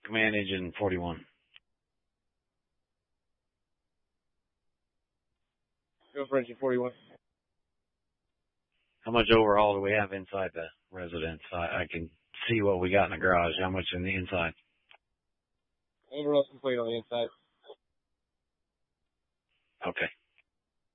Command engine 41. Go for engine 41. How much overhaul do we have inside the residence? I can see what we got in the garage. How much in the inside? Overall's complete on the inside. Okay.